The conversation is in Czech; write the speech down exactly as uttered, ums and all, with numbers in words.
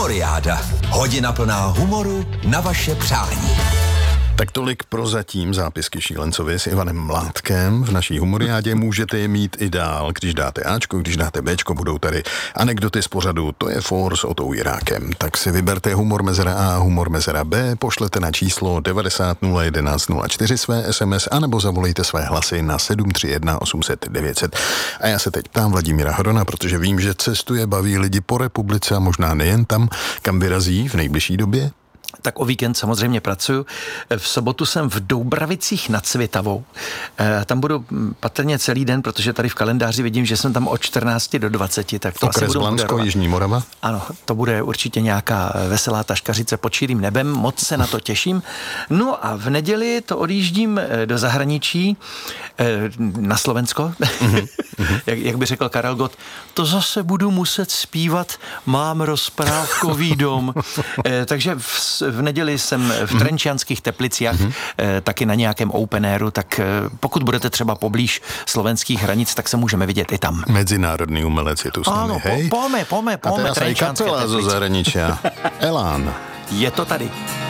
Humoriáda. Hodina plná humoru na vaše přání. Tak tolik prozatím zápisky Šílencově s Ivanem Mládkem. V naší humoriádě můžete je mít i dál. Když dáte Ačko, když dáte Bčko, budou tady anekdoty z pořadu To je for s Otou Jirákem. Tak si vyberte humor mezera A a humor mezera B, pošlete na číslo devadesát nula jedenáct nula čtyři své es em es anebo zavolejte své hlasy na sedm tři jedna osm set devět set. A já se teď ptám Vladimíra Horona, protože vím, že cestuje, baví lidi po republice a možná nejen tam, kam vyrazí v nejbližší době. Tak o víkend samozřejmě pracuju. V sobotu jsem v Doubravicích nad Svitavou. Tam budu patrně celý den, protože tady v kalendáři vidím, že jsem tam od čtrnácti do dvaceti. Tak to Okres asi budu Blansko, Jižní Morava? Ano, to bude určitě nějaká veselá taškařice pod širým nebem. Moc se na to těším. No a v neděli to odjíždím do zahraničí, na Slovensko. Mm-hmm. jak, jak by řekl Karel Gott, to zase budu muset zpívat Mám rozprávkový dom. Takže v V neděli jsem v Trenčianských Teplicích, mm-hmm. eh, taky na nějakém open airu, tak eh, pokud budete třeba poblíž slovenských hranic, tak se můžeme vidět i tam. Mezinárodní umelec je tu s námi, ano, hej? Ano, pojďme, pojďme, pojďme. A teraz aj kapela zo zahraničia. Elán. Je to tady.